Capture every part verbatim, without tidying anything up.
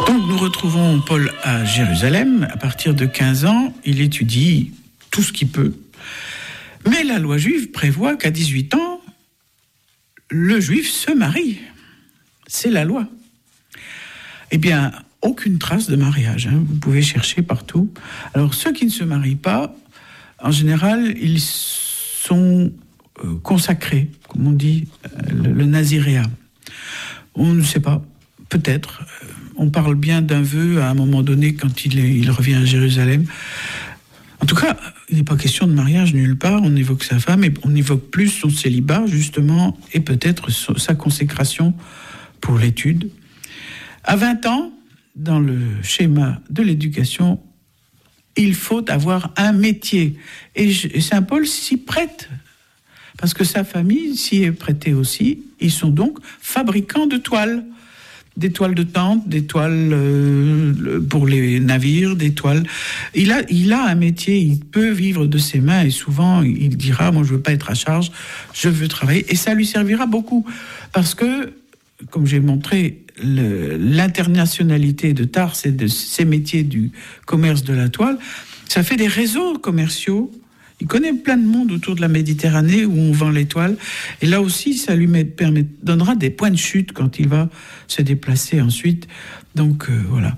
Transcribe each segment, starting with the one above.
Donc nous retrouvons Paul à Jérusalem. À partir de quinze ans, il étudie tout ce qu'il peut. Mais la loi juive prévoit qu'à dix-huit ans, le juif se marie. C'est la loi. Eh bien, aucune trace de mariage. Hein. Vous pouvez chercher partout. Alors, ceux qui ne se marient pas, en général, ils sont euh, consacrés, comme on dit, euh, le, le naziréat. On ne sait pas, peut-être. On parle bien d'un vœu à un moment donné quand il, est, il revient à Jérusalem. En tout cas, il n'est pas question de mariage nulle part. On évoque sa femme et on évoque plus son célibat, justement, et peut-être sa consécration pour l'étude. À vingt ans, dans le schéma de l'éducation, il faut avoir un métier. Et Saint Paul s'y prête, parce que sa famille s'y est prêtée aussi. Ils sont donc fabricants de toiles. Des toiles de tente, des toiles euh, pour les navires, des toiles. Il a, il a un métier, il peut vivre de ses mains et souvent il dira « moi je veux pas être à charge, je veux travailler » et ça lui servira beaucoup parce que, comme j'ai montré, le, l'internationalité de Tars et de ces métiers du commerce de la toile, ça fait des réseaux commerciaux. Il connaît plein de monde autour de la Méditerranée où on vend les toiles. Et là aussi, ça lui met, permet, donnera des points de chute quand il va se déplacer ensuite. Donc, euh, voilà.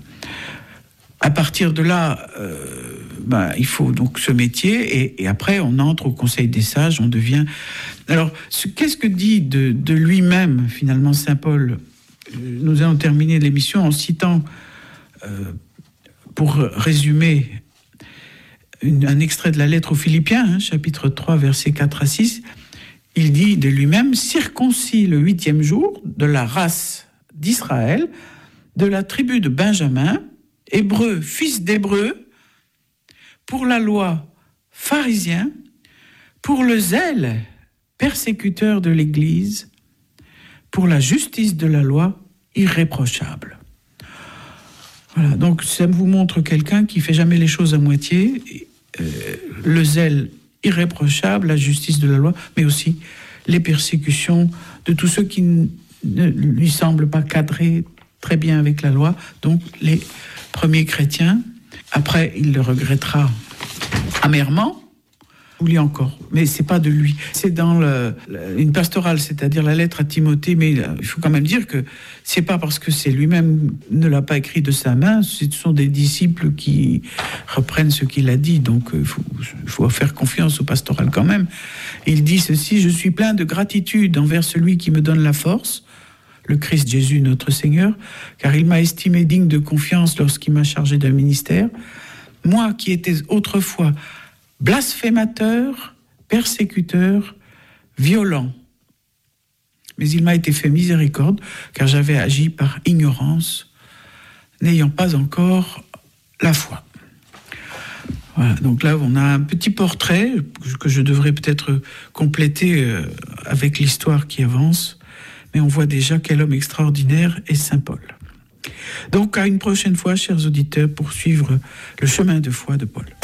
À partir de là, euh, bah, il faut donc ce métier. Et, et après, on entre au Conseil des sages, on devient... Alors, ce, qu'est-ce que dit de, de lui-même, finalement, Saint Paul ? Nous allons terminer l'émission en citant, euh, pour résumer... Une, un extrait de la lettre aux Philippiens, hein, chapitre trois, versets quatre à six, il dit de lui-même « Circoncis le huitième jour de la race d'Israël, de la tribu de Benjamin, hébreu, fils d'hébreu, pour la loi pharisien, pour le zèle persécuteur de l'Église, pour la justice de la loi irréprochable. » Voilà, donc ça vous montre quelqu'un qui ne fait jamais les choses à moitié, euh, le zèle irréprochable, la justice de la loi, mais aussi les persécutions de tous ceux qui ne lui semblent pas cadrer très bien avec la loi, donc les premiers chrétiens. Après, il le regrettera amèrement, oublie encore, mais c'est pas de lui. C'est dans le, le, une pastorale, c'est-à-dire la lettre à Timothée, mais il faut quand même dire que c'est pas parce que c'est lui-même ne l'a pas écrit de sa main, ce sont des disciples qui reprennent ce qu'il a dit, donc il faut, faut faire confiance au pastoral quand même. Il dit ceci: je suis plein de gratitude envers celui qui me donne la force, le Christ Jésus notre Seigneur, car il m'a estimé digne de confiance lorsqu'il m'a chargé d'un ministère, moi qui étais autrefois blasphémateur, persécuteur, violent. Mais il m'a été fait miséricorde, car j'avais agi par ignorance, n'ayant pas encore la foi. Voilà, donc là, on a un petit portrait que je devrais peut-être compléter avec l'histoire qui avance, mais on voit déjà quel homme extraordinaire est Saint Paul. Donc, à une prochaine fois, chers auditeurs, pour suivre le chemin de foi de Paul.